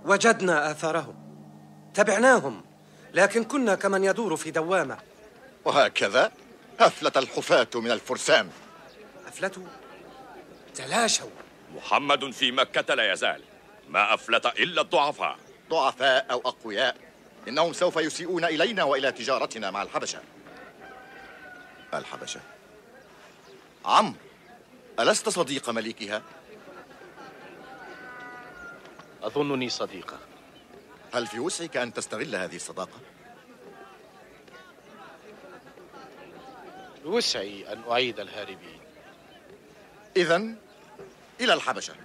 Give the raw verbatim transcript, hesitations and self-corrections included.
وجدنا آثارهم، تبعناهم، لكن كنا كمن يدور في دوامة. وهكذا أفلت الحفاة من الفرسان. أفلتوا؟ تلاشوا. محمد في مكة لا يزال، ما أفلت إلا الضعفاء. ضعفاء أو أقوياء، إنهم سوف يسيئون إلينا وإلى تجارتنا مع الحبشة. الحبشة؟ عمرو، ألست صديق مليكها؟ أظنني صديقة. هل في وسعك أن تستغل هذه الصداقة؟ بوسعي أن أعيد الهاربين. إذن إلى الحبشة.